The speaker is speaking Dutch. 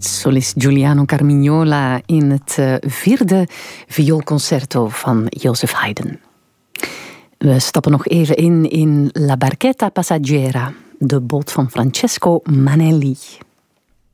Solist Giuliano Carmignola in het vierde vioolconcerto van Joseph Haydn. We stappen nog even in La Barchetta Passeggera, de boot van Francesco Manelli.